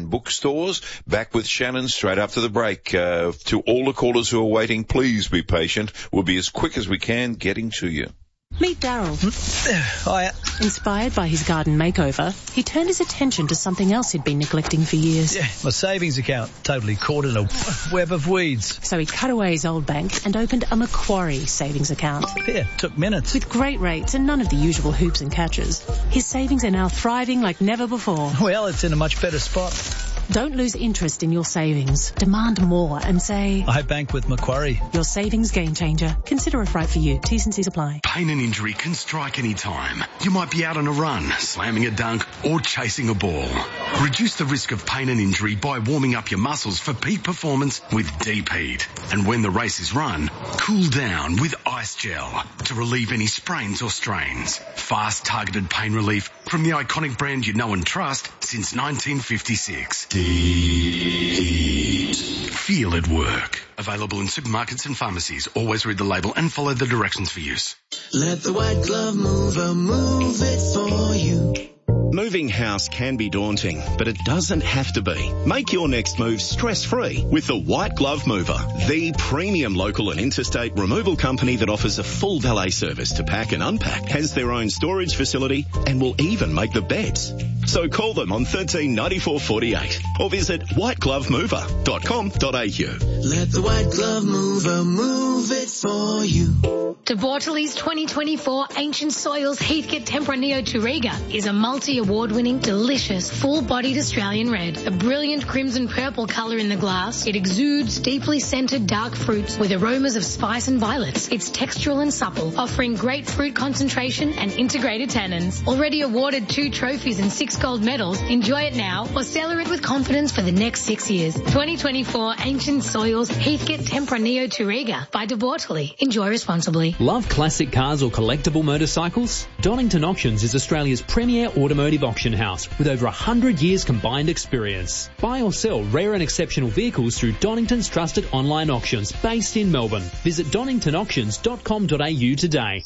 and bookstores. Back with Shannon straight after the break. To all the callers who are waiting, please be patient. We'll be as quick as we can getting to you. Meet Daryl. Hiya. Inspired by his garden makeover, he turned his attention to something else he'd been neglecting for years. Yeah, my savings account, totally caught in a web of weeds. So he cut away his old bank and opened a Macquarie savings account. Yeah, took minutes. With great rates and none of the usual hoops and catches, his savings are now thriving like never before. Well, it's in a much better spot. Don't lose interest in your savings. Demand more and say, I bank with Macquarie. Your savings game changer. Consider if right for you. T's and C's apply. Pain and injury can strike any time. You might be out on a run, slamming a dunk, or chasing a ball. Reduce the risk of pain and injury by warming up your muscles for peak performance with Deep Heat. And when the race is run, cool down with Ice Gel to relieve any sprains or strains. Fast, targeted pain relief from the iconic brand you know and trust since 1956. Deep Heat. Feel it work. Available in supermarkets and pharmacies. Always read the label and follow the directions for use. Let the White Glove Mover move it for you. Moving house can be daunting, but it doesn't have to be. Make your next move stress-free with the White Glove Mover, the premium local and interstate removal company that offers a full valet service to pack and unpack, has their own storage facility, and will even make the beds. So call them on 13 94 48 or visit whiteglovemover.com.au. Let the White Glove Mover move it for you. De Bortoli's 2024 Ancient Soils Heathcote Tempranillo Touriga is a multi-award-winning, delicious, full-bodied Australian red. A brilliant crimson-purple colour in the glass, it exudes deeply scented dark fruits with aromas of spice and violets. It's textural and supple, offering great fruit concentration and integrated tannins. Already awarded 2 trophies and 6 gold medals, enjoy it now or cellar it with confidence for the next 6 years. 2024 Ancient Soils Heathcote Tempranillo Touriga by De Bortoli. Enjoy responsibly. Love classic cars or collectible motorcycles? Donington Auctions is Australia's premier automotive auction house with over 100 years combined experience. Buy or sell rare and exceptional vehicles through Donington's trusted online auctions based in Melbourne. Visit doningtonauctions.com.au today.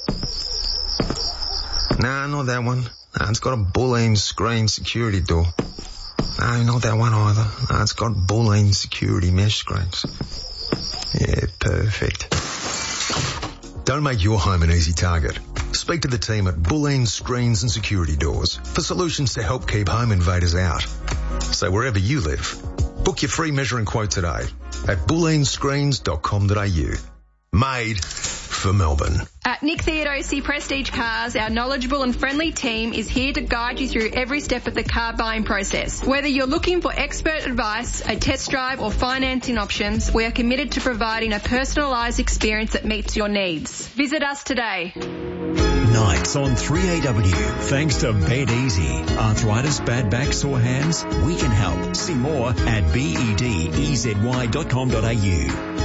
Nah, not that one. Nah, it's got a Boolean screen security door. No, not that one either. Nah, it's got Boolean security mesh screens. Yeah, perfect. Don't make your home an easy target. Speak to the team at Boolean Screens and Security Doors for solutions to help keep home invaders out. So wherever you live, book your free measuring quote today at booleanscreens.com.au. Made for Melbourne. At Nick Theodosi Prestige Cars, our knowledgeable and friendly team is here to guide you through every step of the car buying process. Whether you're looking for expert advice, a test drive or financing options, we are committed to providing a personalised experience that meets your needs. Visit us today. Nights on 3AW. Thanks to Bed Easy. Arthritis, bad back, sore hands? We can help. See more at bedezy.com.au.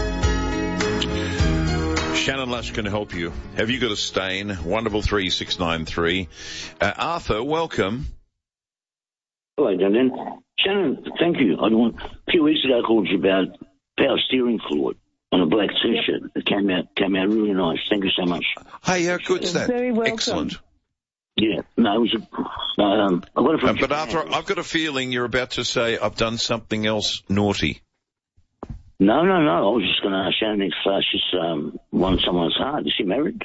Shannon Lush can help you. Have you got a stain? 133 Arthur, welcome. Hello, Duncan. Shannon, thank you. A few weeks ago I called you about power steering fluid on a black T-shirt. It came out really nice. Thank you so much. Hey, how good's that? Very welcome. Excellent. Yeah, no, it was I got it from but Arthur, I've got a feeling you're about to say I've done something else naughty. No. I was just going to ask Shannon if she's won someone's heart. Is she married?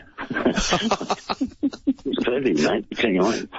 It's perfect, mate. Tell you what.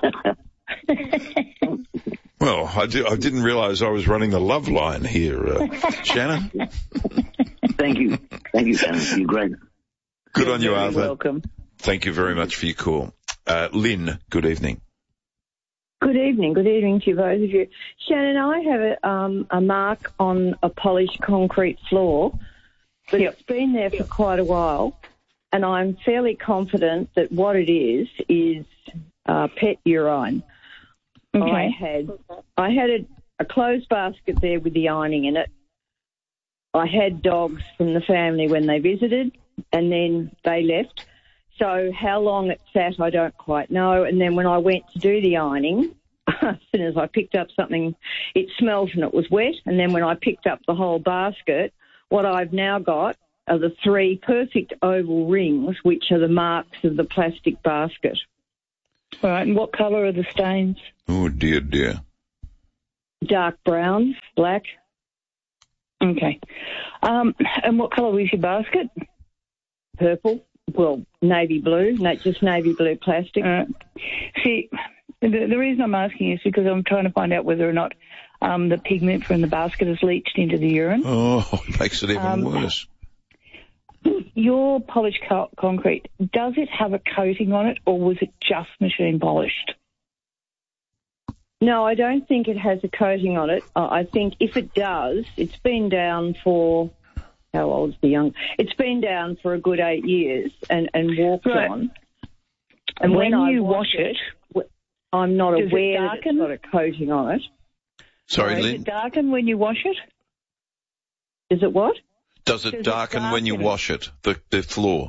Well, I didn't realise I was running the love line here, Shannon. Thank you, Shannon. You're great. Good on you, Arthur. Welcome. Thank you very much for your call. Lynn, good evening. Good evening. Good evening to you, both of you. Shannon, I have a mark on a polished concrete floor, but It's been there for quite a while, and I'm fairly confident that what it is pet urine. Okay. I had a clothes basket there with the ironing in it. I had dogs from the family when they visited, and then they left. So how long it sat, I don't quite know. And then when I went to do the ironing, as soon as I picked up something, it smelled and it was wet. And then when I picked up the whole basket, what I've now got are the 3 perfect oval rings, which are the marks of the plastic basket. Right, and what colour are the stains? Oh, dear. Dark brown, black. Okay. And what colour was your basket? Purple. Well, navy blue, just navy blue plastic. See, the reason I'm asking is because I'm trying to find out whether or not the pigment from the basket is leached into the urine. Oh, it makes it even worse. Your polished concrete, does it have a coating on it, or was it just machine polished? No, I don't think it has a coating on it. I think if it does, it's been down for, how old's the young? It's been down for a good 8 years and walked on. And when you wash it, I'm not does aware it that darken? it's got a coating on it. Sorry, Does Lynn? it darken when you wash it? Is it what? Does it darken when you wash it, the floor?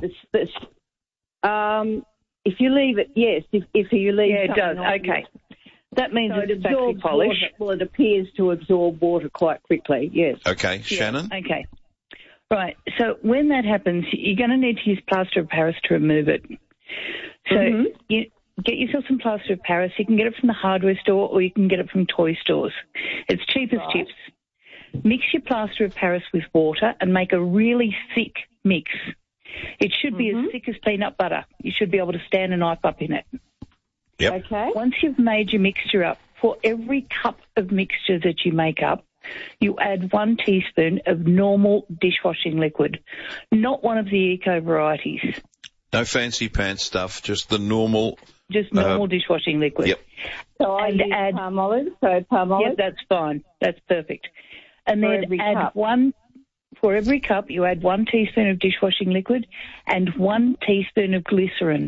If you leave it, yes. If you leave it does. on, Okay. That means so it's factory polish. Water. Well, it appears to absorb water quite quickly, yes. Okay, Shannon? Okay. Right. So when that happens, you're going to need to use plaster of Paris to remove it. So you get yourself some plaster of Paris. You can get it from the hardware store or you can get it from toy stores. It's cheap as chips. Mix your plaster of Paris with water and make a really thick mix. It should be as thick as peanut butter. You should be able to stand a knife up in it. Yep. Okay. Once you've made your mixture up, for every cup of mixture that you make up, you add 1 teaspoon of normal dishwashing liquid, not one of the eco varieties. No fancy pants stuff, just the normal. Just normal dishwashing liquid. Yep. So I use palm olive, so palm olive? Yep, that's fine. That's perfect. And For then every add cup. for every cup, you add 1 teaspoon of dishwashing liquid and 1 teaspoon of glycerin.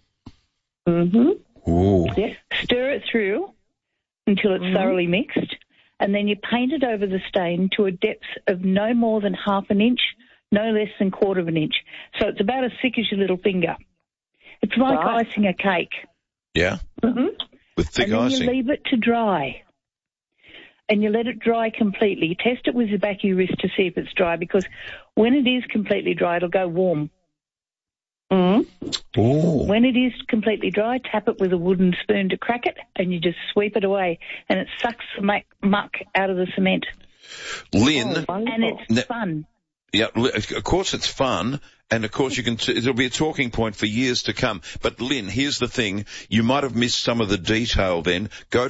Ooh. Stir it through until it's thoroughly mixed, and then you paint it over the stain to a depth of no more than half an inch, no less than 1/4 of an inch. So it's about as thick as your little finger. It's like icing a cake. Yeah? With thick and then icing. you leave it to dry. And you let it dry completely. Test it with the back of your wrist to see if it's dry, because when it is completely dry, it'll go warm. When it is completely dry, tap it with a wooden spoon to crack it, and you just sweep it away, and it sucks the muck out of the cement. Lynn. And it's fun. Yeah, of course it's fun, and of course it'll be a talking point for years to come. But Lynn, here's the thing, you might have missed some of the detail then. Go to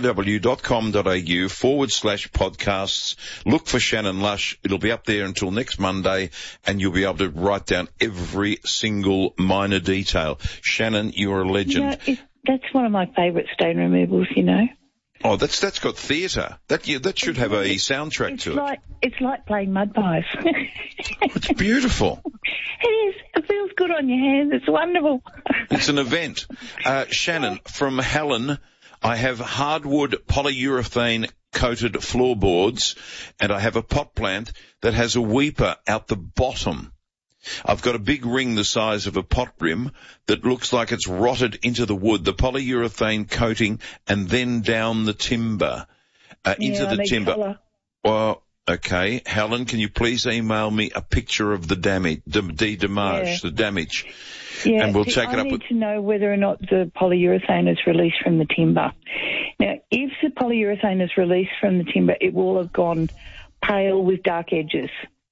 3ow.com.au/podcasts, look for Shannon Lush, it'll be up there until next Monday, and you'll be able to write down every single minor detail. Shannon, you're a legend. You know, that's one of my favourite stain removals, you know. Oh, that's got theatre. That should have a soundtrack to it. It's like playing mud pies. It's beautiful. It is. It feels good on your hands. It's wonderful. It's an event. Shannon, from Helen, I have hardwood polyurethane coated floorboards, and I have a pot plant that has a weeper out the bottom. I've got a big ring the size of a pot rim that looks like it's rotted into the wood, the polyurethane coating, and then down the timber, into the timber. Colour. Well, okay. Helen, can you please email me a picture of the damage, the damage? Yeah, and we'll take it up. I need to know whether or not the polyurethane is released from the timber. Now, if the polyurethane is released from the timber, it will have gone pale with dark edges.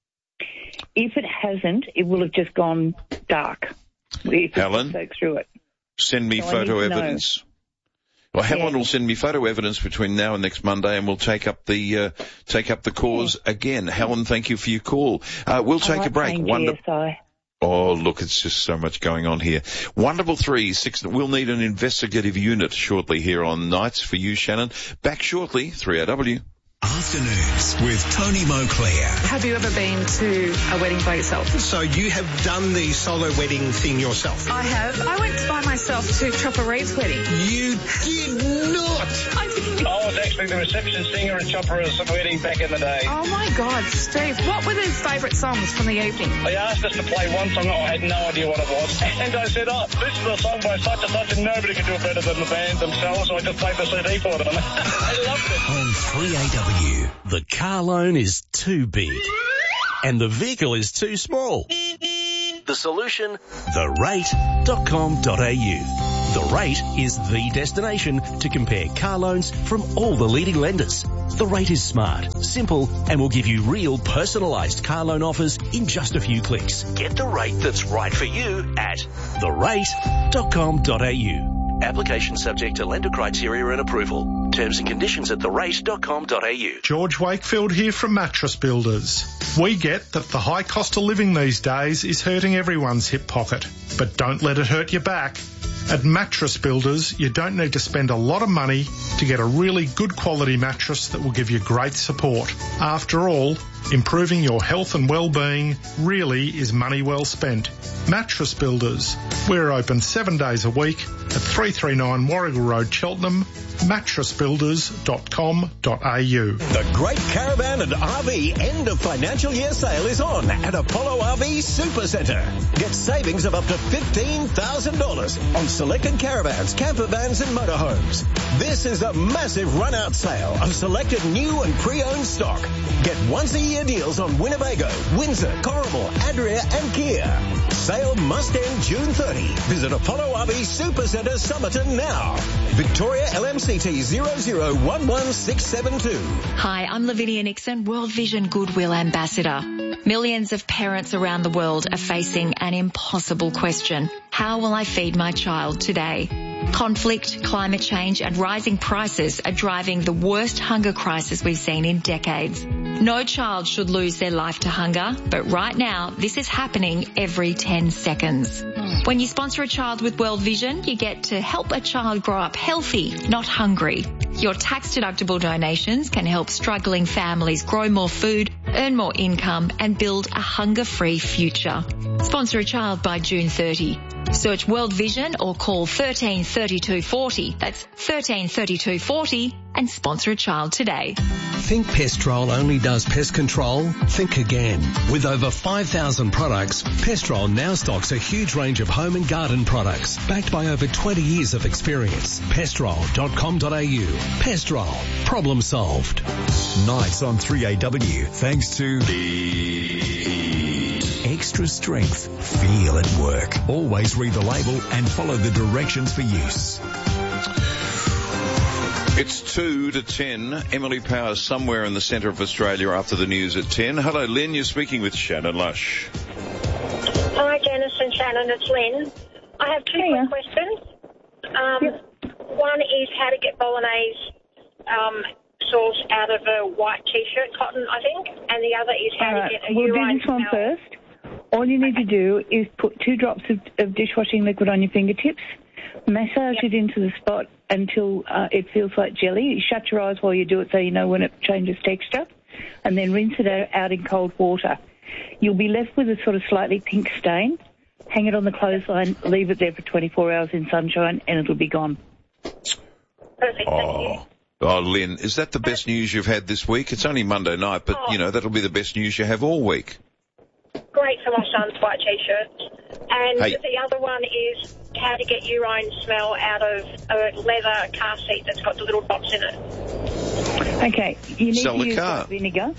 If it hasn't, it will have just gone dark. Helen, through it. Send me photo evidence. Well, Helen will send me photo evidence between now and next Monday, and we'll take up the cause again. Helen, thank you for your call. We'll take a break. Oh, look, it's just so much going on here. 133 we'll need an investigative unit shortly here on Nights for you, Shannon. Back shortly, 3AW. Afternoons with Tony Moclair. Have you ever been to a wedding by yourself? So you have done the solo wedding thing yourself? I have. I went by myself to Chopper Reed's wedding. You did not! I did. I was actually the reception singer at Chopper's wedding back in the day. Oh my God, Steve. What were his favourite songs from the evening? They asked us to play one song. I had no idea what it was. And I said, this is a song by such and such, and nobody could do it better than the band themselves, so I just played the CD for them. I loved it. On 3AW. The car loan is too big and the vehicle is too small. The solution? therate.com.au. The Rate is the destination to compare car loans from all the leading lenders. The Rate is smart, simple, and will give you real personalised car loan offers in just a few clicks. Get the rate that's right for you at therate.com.au. Application subject to lender criteria and approval. Terms and conditions at therate.com.au. George Wakefield here from Mattress Builders. We get that the high cost of living these days is hurting everyone's hip pocket, but don't let it hurt your back. At Mattress Builders, you don't need to spend a lot of money to get a really good quality mattress that will give you great support. After all, improving your health and well-being really is money well spent. Mattress Builders. We're open 7 days a week at 339 Warrigal Road, Cheltenham, mattressbuilders.com.au. The Great Caravan and RV end of financial year sale is on at Apollo RV Supercentre. Get savings of up to $15,000 on selected caravans, camper vans and motorhomes. This is a massive run-out sale of selected new and pre-owned stock. Get once-a-year deals on Winnebago, Windsor, Corrimal, Adria and Kia. Sale must end June 30. Visit Apollo RV Supercentre Somerton now. Victoria LMCT 0011672. Hi, I'm Lavinia Nixon, World Vision Goodwill Ambassador. Millions of parents around the world are facing an impossible question. How will I feed my child today? Conflict, climate change and rising prices are driving the worst hunger crisis we've seen in decades. No child should lose their life to hunger, but right now this is happening every 10 seconds. When you sponsor a child with World Vision, you get to help a child grow up healthy, not hungry. Your tax-deductible donations can help struggling families grow more food, earn more income and build a hunger-free future. Sponsor a child by June 30. Search World Vision or call 133240. That's 133240 and sponsor a child today. Think Pestrol only does pest control? Think again. With over 5,000 products, Pestrol now stocks a huge range of home and garden products backed by over 20 years of experience. Pestrol.com.au. Pestrol. Problem solved. Nights on 3AW thanks to Extra Strength. Feel at work. Always read the label and follow the directions for use. It's 2 to 10. Emily Powers somewhere in the centre of Australia after the news at 10. Hello, Lynn. You're speaking with Shannon Lush. Hi, Janice and Shannon. It's Lynn. I have two quick questions. One is how to get bolognese sauce out of a white T-shirt, cotton, I think. And the other is how to get a urine We'll do this one smell. first. All you need to do is put 2 drops of dishwashing liquid on your fingertips, massage it into the spot until it feels like jelly. Shut your eyes while you do it so you know when it changes texture, and then rinse it out in cold water. You'll be left with a sort of slightly pink stain. Hang it on the clothesline, leave it there for 24 hours in sunshine, and it'll be gone. Perfect, thank you. Oh, Lynn, is that the best news you've had this week? It's only Monday night, but, you know, that'll be the best news you have all week. Great for my son's white T-shirts. And the other one is how to get urine smell out of a leather car seat that's got the little dots in it. Okay, you need Sell to the use car. white vinegar.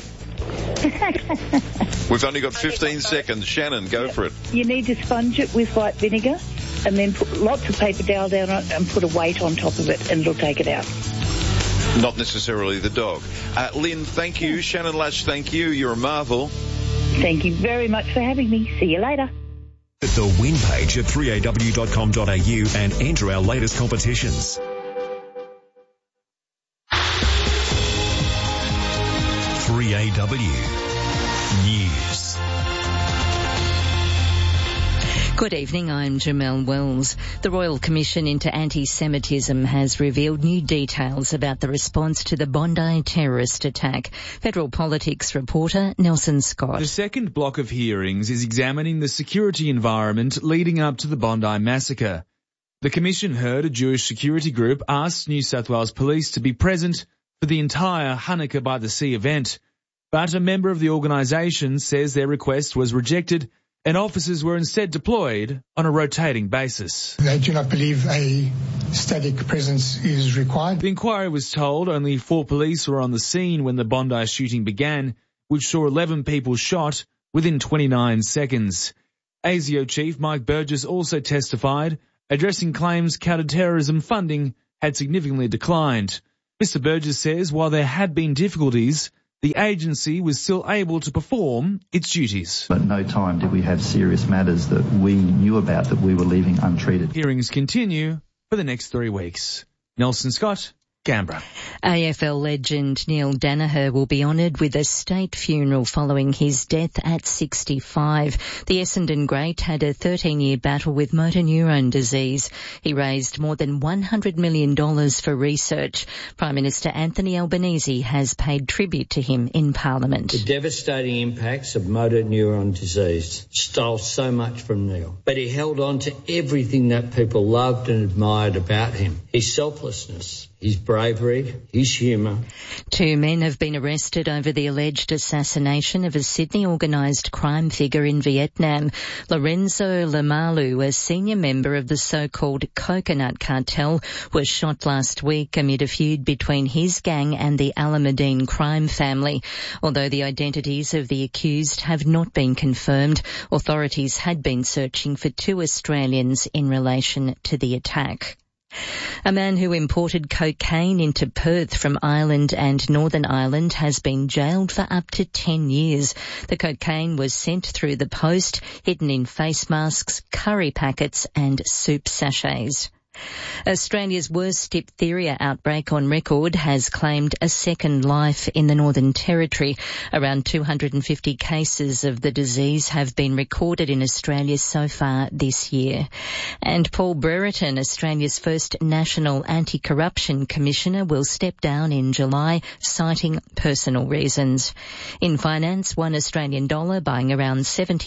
We've only got 15 seconds. Shannon, go for it. You need to sponge it with white vinegar and then put lots of paper towel down on it and put a weight on top of it and it'll take it out. Not necessarily the dog. Lynn, thank you. Shannon Lush, thank you. You're a marvel. Thank you very much for having me. See you later. At the win page at 3aw.com.au and enter our latest competitions. 3AW News. Good evening, I'm Jamelle Wells. The Royal Commission into Anti-Semitism has revealed new details about the response to the Bondi terrorist attack. Federal Politics reporter Nelson Scott. The second block of hearings is examining the security environment leading up to the Bondi massacre. The Commission heard a Jewish security group ask New South Wales Police to be present for the entire Hanukkah by the Sea event, but a member of the organisation says their request was rejected and officers were instead deployed on a rotating basis. They do not believe a static presence is required. The inquiry was told only 4 police were on the scene when the Bondi shooting began, which saw 11 people shot within 29 seconds. ASIO Chief Mike Burgess also testified, addressing claims counter-terrorism funding had significantly declined. Mr Burgess says while there had been difficulties, the agency was still able to perform its duties. At no time did we have serious matters that we knew about that we were leaving untreated. Hearings continue for the next 3 weeks. Nelson Scott, Canberra. AFL legend Neil Danaher will be honoured with a state funeral following his death at 65. The Essendon great had a 13-year battle with motor neurone disease. He raised more than $100 million for research. Prime Minister Anthony Albanese has paid tribute to him in Parliament. The devastating impacts of motor neuron disease stole so much from Neil, but he held on to everything that people loved and admired about him. His selflessness, his bravery, his humour. 2 men have been arrested over the alleged assassination of a Sydney organised crime figure in Vietnam. Lorenzo Lamalu, a senior member of the so-called Coconut Cartel, was shot last week amid a feud between his gang and the Alameddine crime family. Although the identities of the accused have not been confirmed, authorities had been searching for 2 Australians in relation to the attack. A man who imported cocaine into Perth from Ireland and Northern Ireland has been jailed for up to 10 years. The cocaine was sent through the post, hidden in face masks, curry packets and soup sachets. Australia's worst diphtheria outbreak on record has claimed a second life in the Northern Territory. Around 250 cases of the disease have been recorded in Australia so far this year. And Paul Brereton, Australia's first National Anti-Corruption Commissioner, will step down in July, citing personal reasons. In finance, $1 Australian dollar buying around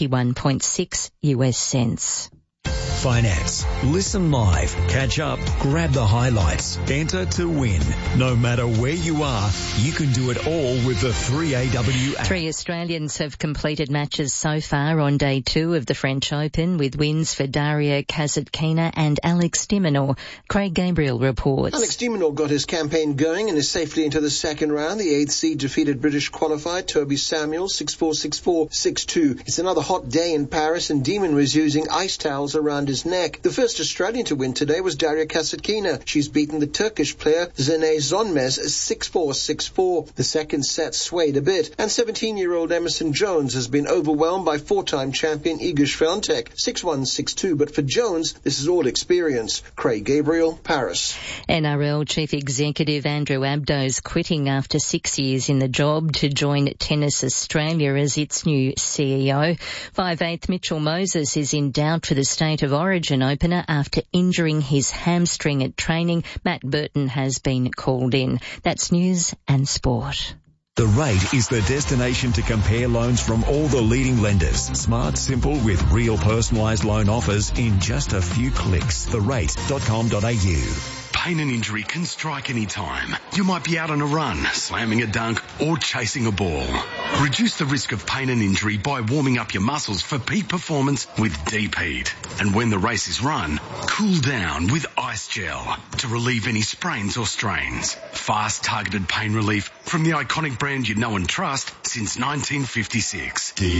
71.6 US cents. Finance. Listen live, catch up, grab the highlights, enter to win. No matter where you are, you can do it all with the 3AW app. 3 Australians have completed matches so far on day 2 of the French Open, with wins for Daria Kasatkina and Alex de Minaur. Craig Gabriel reports. Alex de Minaur got his campaign going and is safely into the second round. The 8th seed defeated British qualified Toby Samuel 6-4, 6-4, 6-2. It's another hot day in Paris and de Minaur is using ice towels around his neck. The first Australian to win today was Daria Kasatkina. She's beaten the Turkish player Zenay Zonmez 6-4, 6-4. The second set swayed a bit, and 17-year-old Emerson Jones has been overwhelmed by 4-time champion Iga Swiatek 6-1, 6-2. But for Jones, this is all experience. Craig Gabriel, Paris. NRL Chief Executive Andrew Abdo's quitting after 6 years in the job to join Tennis Australia as its new CEO. 5'8" Mitchell Moses is in doubt for the State of Origin opener after injuring his hamstring at training. Matt Burton has been called in. That's news and sport. The Rate is the destination to compare loans from all the leading lenders. Smart, simple, with real personalised loan offers in just a few clicks. therate.com.au. Pain and injury can strike any time. You might be out on a run, slamming a dunk, or chasing a ball. Reduce the risk of pain and injury by warming up your muscles for peak performance with Deep Heat. And when the race is run, cool down with Ice Gel to relieve any sprains or strains. Fast, targeted pain relief from the iconic brand you know and trust since 1956. Deep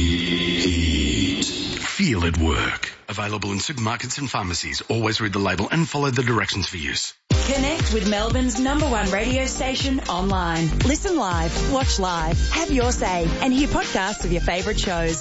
Heat. Feel it work. Available in supermarkets and pharmacies. Always read the label and follow the directions for use. Connect with Melbourne's #1 radio station online. Listen live, watch live, have your say, and hear podcasts of your favourite shows.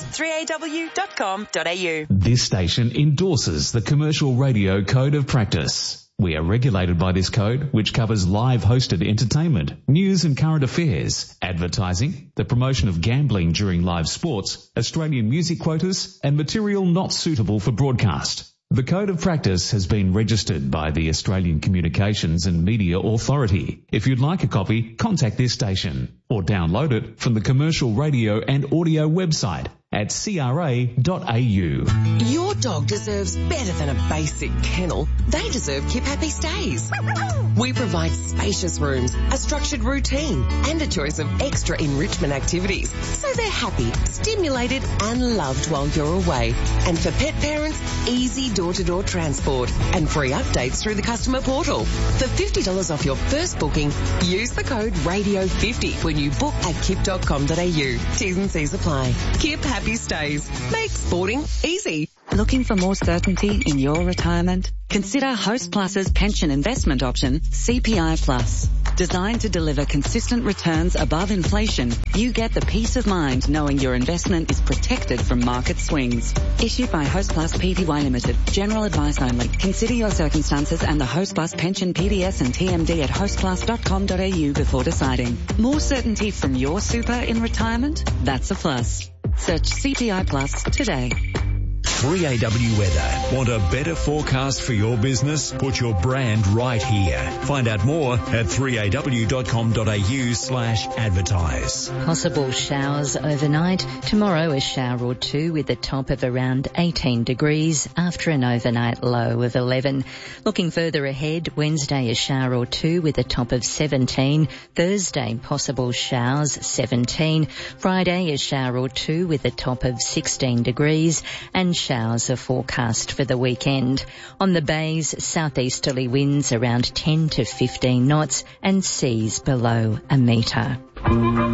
3aw.com.au. This station endorses the Commercial Radio Code of Practice. We are regulated by this code, which covers live hosted entertainment, news and current affairs, advertising, the promotion of gambling during live sports, Australian music quotas, and material not suitable for broadcast. The Code of Practice has been registered by the Australian Communications and Media Authority. If you'd like a copy, contact this station or download it from the Commercial Radio and Audio website at cra.au. Your dog deserves better than a basic kennel. They deserve Keep Happy Stays. We provide spacious rooms, a structured routine, and a choice of extra enrichment activities, so they're happy, stimulated, and loved while you're away. And for pet parents, easy door-to-door transport and free updates through the customer portal. For $50 off your first booking, use the code RADIO50 when you book at kip.com.au. T's and C's apply. Kip Happy Happy Stays. Make sporting easy. Looking for more certainty in your retirement? Consider Host Plus's pension investment option, CPI Plus. Designed to deliver consistent returns above inflation, you get the peace of mind knowing your investment is protected from market swings. Issued by Host Plus Pty Limited. General advice only. Consider your circumstances and the Host Plus pension PDS and TMD at hostplus.com.au before deciding. More certainty from your super in retirement? That's a plus. Search CPI Plus today. 3AW Weather. Want a better forecast for your business? Put your brand right here. Find out more at 3aw.com.au/advertise. Possible showers overnight. Tomorrow a shower or two with a top of around 18 degrees after an overnight low of 11. Looking further ahead, Wednesday a shower or two with a top of 17. Thursday possible showers 17. Friday a shower or two with a top of 16 degrees and showers are forecast for the weekend. On the bays, southeasterly winds around 10 to 15 knots and seas below a metre.